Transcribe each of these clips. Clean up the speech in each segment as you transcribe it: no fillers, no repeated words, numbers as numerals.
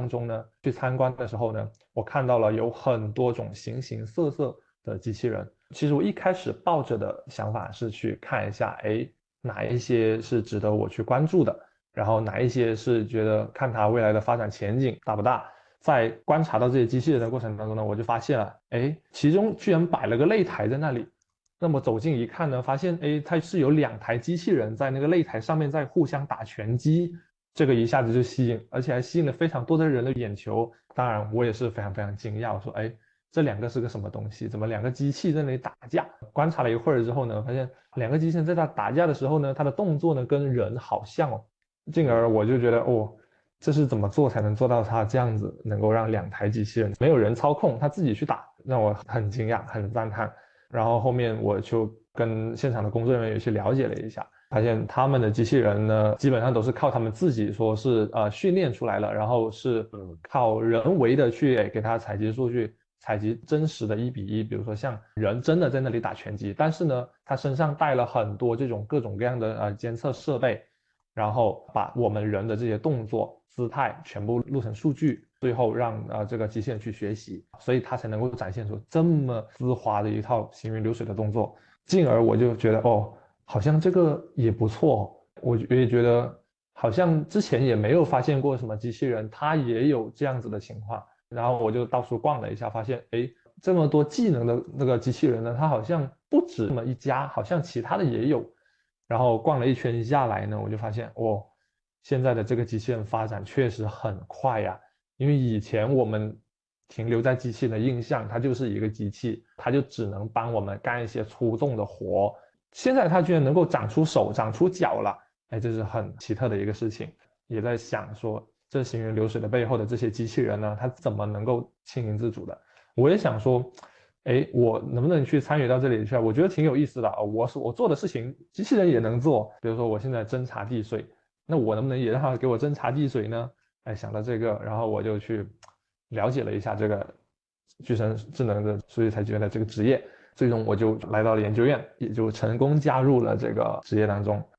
当中呢，去参观的时候呢，我看到了有很多种形形色色的机器人。其实我一开始抱着的想法是去看一下，哎，哪一些是值得我去关注的，然后哪一些是觉得看它未来的发展前景大不大。在观察到这些机器人的过程当中呢，我就发现了，哎，其中居然摆了个擂台在那里。那么走近一看呢，发现哎，它是有2台机器人在那个擂台上面在互相打拳击，这个一下子就吸引，而且还吸引了非常多的人的眼球。当然，我也是非常非常惊讶，我说哎，这两个是个什么东西？怎么两个机器在那里打架？观察了一会儿之后呢，发现两个机器人在它打架的时候呢，它的动作呢跟人好像哦，进而我就觉得哦，这是怎么做才能做到它这样子，能够让2台机器人没有人操控，它自己去打，让我很惊讶，很赞叹。然后后面我就跟现场的工作人员也去了解了一下，发现他们的机器人呢，基本上都是靠他们自己说是训练出来了，然后是靠人为的去给它采集数据，采集真实的1:1，比如说像人真的在那里打拳击，但是呢，他身上带了很多这种各种各样的监测设备，然后把我们人的这些动作、姿态全部录成数据，最后让这个机器人去学习，所以它才能够展现出这么丝滑的一套行云流水的动作。进而我就觉得哦，好像这个也不错，我也觉得好像之前也没有发现过什么机器人它也有这样子的情况。然后我就到处逛了一下，发现哎，这么多技能的那个机器人呢，它好像不止这么一家，好像其他的也有。然后逛了一圈下来呢，我就发现哦，现在的这个机器人发展确实很快呀。因为以前我们停留在机器人的印象，它就是一个机器，它就只能帮我们干一些粗重的活。现在它居然能够长出手、长出脚了，哎，这是很奇特的一个事情。也在想说，这行云流水的背后的这些机器人呢，它怎么能够轻盈自主的？我也想说，哎，我能不能去参与到这里去啊？我觉得挺有意思的啊。我做的事情，机器人也能做。比如说我现在侦察地水，那我能不能也让它给我侦察地水呢？哎，想到这个，然后我就去了解了一下这个具身智能的数据采集员的这个职業，最終我就來到了研究院，也就成功加入了這個職業當中。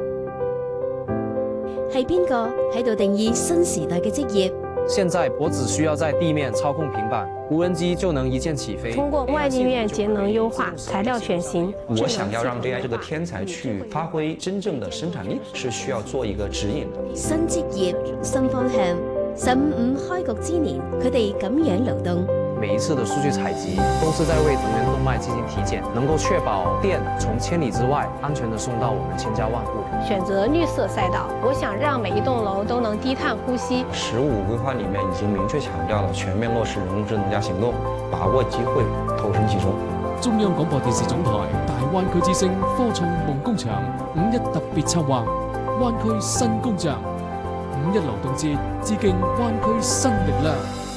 係邊個喺度定義新時代嘅職業？ 現在我只需要在地面操控平板，無人機就能一鍵起飛。 通過外經院節能優化、材料選型， 我想要讓 AI 這個天才去發揮真正的生產力，是需要做一個指引的。 新職業、新方向。15.5開局之年，佢哋咁樣流動。 每一次的數據採集都是在為能源動脈進行體檢，能夠確保電從千里之外安全地送到我們千家萬戶。 選擇綠色賽道，我想讓每一棟樓都能低碳呼吸。 15規劃裡面已經明確強調了全面落實人工智能加行動，把握機會，投身其中。 中央廣播電視總台大灣區之聲科創夢工場5.1特別策劃灣區新工匠5.1流動節，致敬灣區新力量。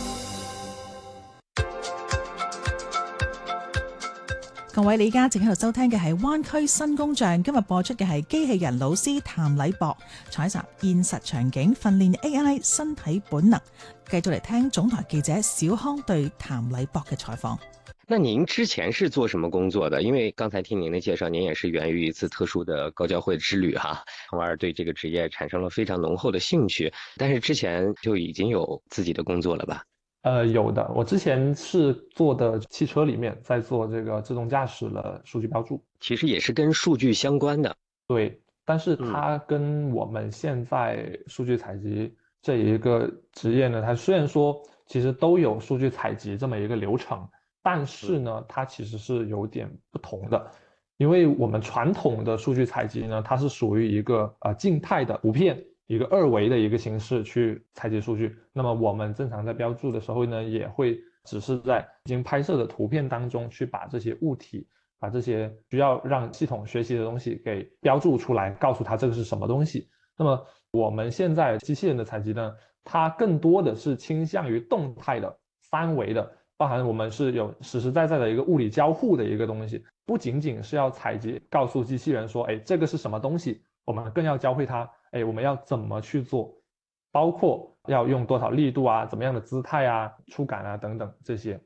各位，你而家正喺度收聽嘅係灣區新工匠，今日播出嘅係機器人老師譚禮博採集現實場景訓練 AI 身體本能。繼續嚟聽總台記者小康對譚禮博嘅採訪。 那您之前是做什么工作的？因为刚才听您的介绍，您也是源于一次特殊的高交会之旅哈，从而对这个职业产生了非常浓厚的兴趣。但是之前就已经有自己的工作了吧？ 有的，我之前是做的汽车里面，在做这个自动驾驶的数据标注， 其实也是跟数据相关的。 对，但是它跟我们现在数据采集这一个职业呢，它虽然说其实都有数据采集这么一个流程，但是呢，它其实是有点不同的。因为我们传统的数据采集呢，它是属于一个静态的图片，一个2维的一个形式去采集数据。那么我们正常在标注的时候呢，也会只是在已经拍摄的图片当中去把这些物体，把这些需要让系统学习的东西给标注出来，告诉它这个是什么东西。那么我们现在机器人的采集呢，它更多的是倾向于动态的、3维的，包含我们是有实实在在的一个物理交互的一个东西，不仅仅是要采集告诉机器人说，哎，这个是什么东西，我们更要教会它，哎，我们要怎么去做，包括要用多少力度啊，怎么样的姿态啊、触感啊等等这些。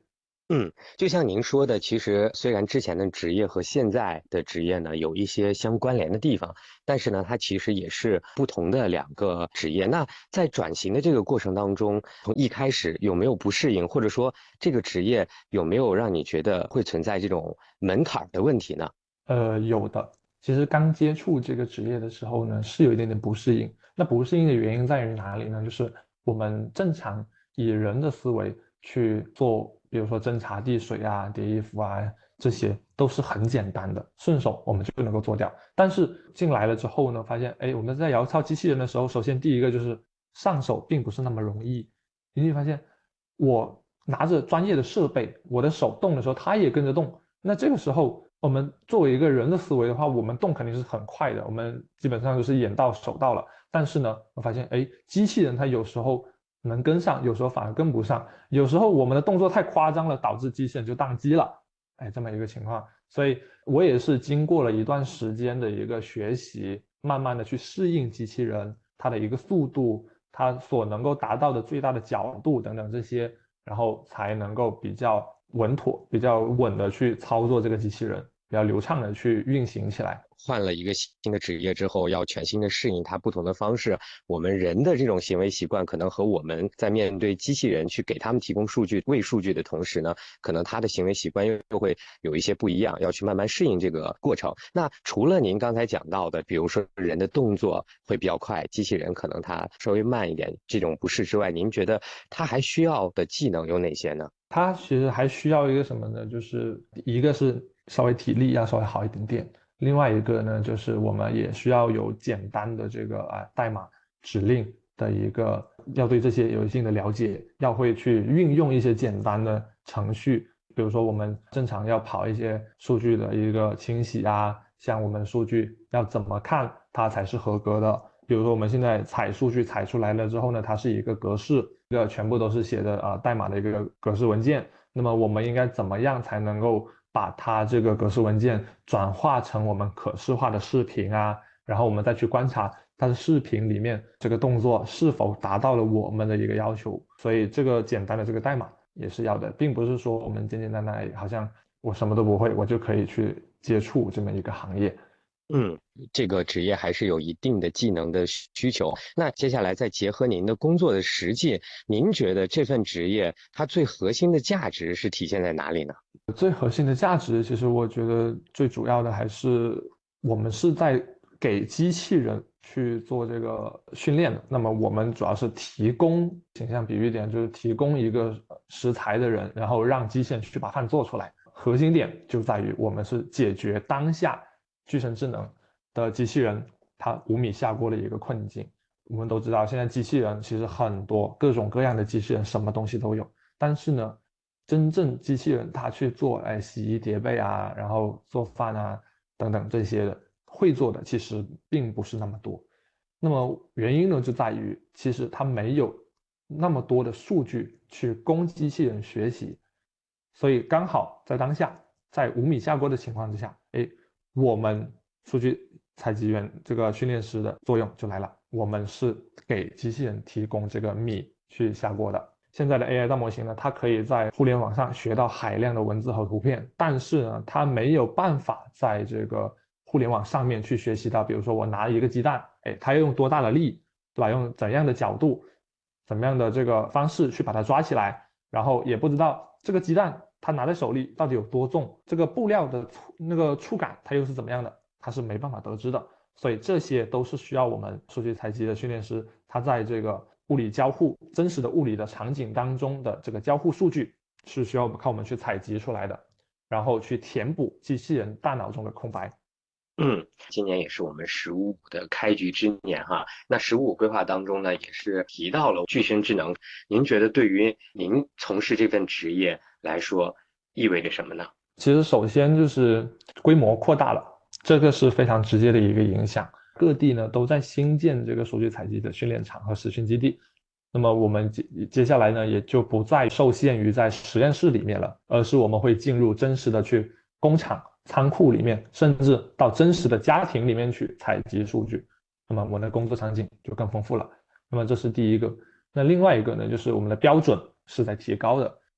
就像您说的，其实虽然之前的职业和现在的职业呢有一些相关联的地方，但是呢，它其实也是不同的两个职业。那在转型的这个过程当中，从一开始有没有不适应，或者说这个职业有没有让你觉得会存在这种门槛的问题呢？ 有的。其实刚接触这个职业的时候呢，是有一点点不适应。那不适应的原因在于哪里呢？就是我们正常以人的思维去做，比如说侦查递水啊、叠衣服啊，这些都是很简单的，顺手我们就能够做掉。但是进来了之后呢，发现，哎，我们在摇操机器人的时候，首先第一个就是上手并不是那么容易。你会发现，我拿着专业的设备，我的手动的时候，它也跟着动。那这个时候，我们作为一个人的思维的话，我们动肯定是很快的，我们基本上就是眼到手到了。但是呢，我发现，哎，机器人它有时候能跟上，有时候反而跟不上，有时候我们的动作太夸张了，导致机器人就宕机了，哎，这么一个情况。所以我也是经过了一段时间的一个学习，慢慢的去适应机器人它的一个速度，它所能够达到的最大的角度等等这些，然后才能够比较稳妥、比较稳的去操作这个机器人，比较流畅的去运行起来。 换了一个新的职业之后，要全新的适应它不同的方式。我们人的这种行为习惯，可能和我们在面对机器人去给他们提供数据、喂数据的同时呢，可能他的行为习惯又会有一些不一样，要去慢慢适应这个过程。那除了您刚才讲到的，比如说人的动作会比较快，机器人可能它稍微慢一点，这种不适之外，您觉得它还需要的技能有哪些呢？ 它其实还需要一个什么呢？就是一个是稍微体力要稍微好一点点，另外一个呢，就是我们也需要有简单的这个代码指令的一个，要对这些有一定的了解，要会去运用一些简单的程序，比如说我们正常要跑一些数据的一个清洗啊，像我们数据要怎么看它才是合格的。比如说我们现在采数据采出来了之后呢，它是一个格式，这个全部都是写的代码的一个格式文件。那么我们应该怎么样才能够把它这个格式文件转化成我们可视化的视频啊？然后我们再去观察它的视频里面这个动作是否达到了我们的一个要求。所以这个简单的这个代码也是要的，并不是说我们简简单单好像我什么都不会，我就可以去接触这么一个行业。 这个职业还是有一定的技能的需求。那接下来再结合您的工作的实际，您觉得这份职业它最核心的价值是体现在哪里呢？ 最核心的价值，其实我觉得最主要的还是我们是在给机器人去做这个训练的。那么我们主要是提供，形象比喻点就是提供一个食材的人，然后让机器人去把饭做出来。核心点就在于我们是解决当下具身智能的机器人它5米下锅的一个困境。我们都知道现在机器人其实很多，各种各样的机器人什么东西都有，但是呢真正机器人它去做洗衣叠被啊，然后做饭啊等等这些的会做的其实并不是那么多。那么原因呢就在于其实它没有那么多的数据去供机器人学习，所以刚好在当下在5米下锅的情况之下，我们数据采集员这个训练师的作用就来了，我们是给机器人提供这个米去下锅的。现在的 AI 大模型呢，它可以在互联网上学到海量的文字和图片，但是呢，它没有办法在这个互联网上面去学习到，比如说我拿一个鸡蛋，它要用多大的力，对吧？用怎样的角度，怎么样的这个方式去把它抓起来，然后也不知道这个鸡蛋它拿在手里到底有多重，这个布料的那个触感它又是怎么样的，它是没办法得知的。所以这些都是需要我们数据采集的训练师，他在这个物理交互真实的物理的场景当中的这个交互数据是需要靠我们去采集出来的，然后去填补机器人大脑中的空白。 今年也是我们“15+5”的开局之年哈。那“15+5”规划当中呢，也是提到了具身智能。您觉得对于您从事这份职业来说，意味着什么呢？ 其实首先就是规模扩大了，这个是非常直接的一个影响。各地呢都在新建这个数据采集的训练场和实训基地。那么我们接下来呢也就不再受限于在实验室里面了，而是我们会进入真实的去工厂、仓库里面，甚至到真实的家庭里面去采集数据。那么我的工作场景就更丰富了。那么这是第一个。那另外一个呢，就是我们的标准是在提高的。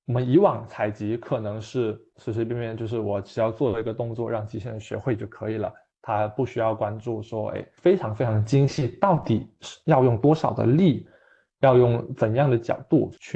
我们以往采集可能是随随便便，就是我只要做一个动作让机器人学会就可以了，它不需要关注说，非常非常精细，到底要用多少的力，要用怎样的角度去